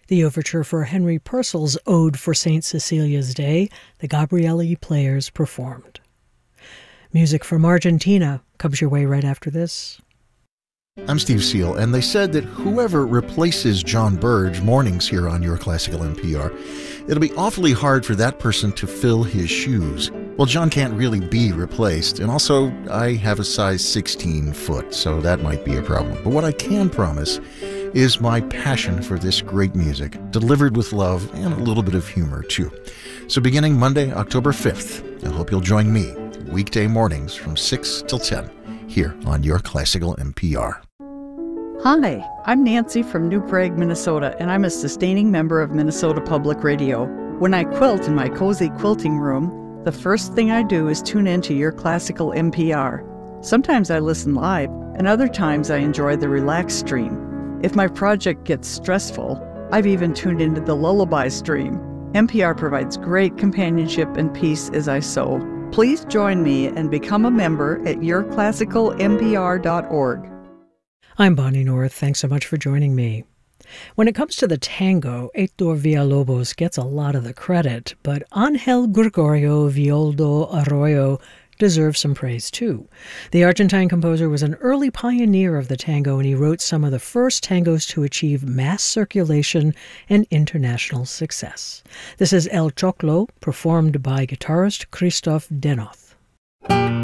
The overture for Henry Purcell's Ode for St. Cecilia's Day, the Gabrieli Players performed. Music from Argentina comes your way right after this. I'm Steve Seal, and they said that whoever replaces John Burge mornings here on Your Classical NPR, it'll be awfully hard for that person to fill his shoes. Well, John can't really be replaced, and also I have a size 16 foot, so that might be a problem. But what I can promise is my passion for this great music, delivered with love and a little bit of humor, too. So beginning Monday, October 5th, I hope you'll join me weekday mornings from 6 till 10 here on Your Classical NPR. Hi, I'm Nancy from New Prague, Minnesota, and I'm a sustaining member of Minnesota Public Radio. When I quilt in my cozy quilting room, the first thing I do is tune into Your Classical NPR. Sometimes I listen live, and other times I enjoy the relaxed stream. If my project gets stressful, I've even tuned into the lullaby stream. NPR provides great companionship and peace as I sew. Please join me and become a member at yourclassicalnpr.org. I'm Bonnie North. Thanks so much for joining me. When it comes to the tango, Heitor Villalobos gets a lot of the credit, but Ángel Gregorio Villoldo Arroyo deserves some praise too. The Argentine composer was an early pioneer of the tango, and he wrote some of the first tangos to achieve mass circulation and international success. This is El Choclo, performed by guitarist Christoph Denoth.